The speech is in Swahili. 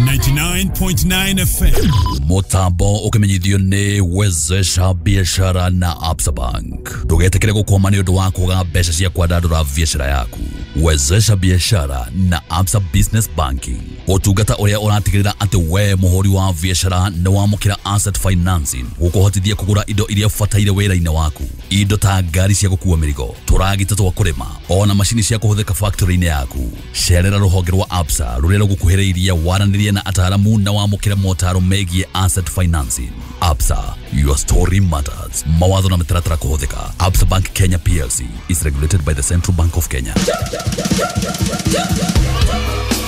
99.9 FM. Mutambo ukimenyithio ni Wezesha Biashara na Absa Bank. Ndugetekere gukwama ni undu wa kuga mbeca cia kwandandura biashara yaku. Wezesha Biashara na Absa Business Banking. Utungata uria uratigirira ati we muhuri wa biashara ni wamukira asset financing gukuhotithia kugura indo iria fataire wira-ini waku. Indo ta ngari cia gukua mirigo, turagita twa kurima, ona mashini cia kuhuthika factory-ini yaku. Cerera ruhonge rwa Absa ruria rugukuhiriiria waranirie na ataramu na wamukira motaro megie asset financing. Absa, your story matters. Mawatho na mitaratara kuhuthika. Absa Bank Kenya PLC is regulated by the Central Bank of Kenya.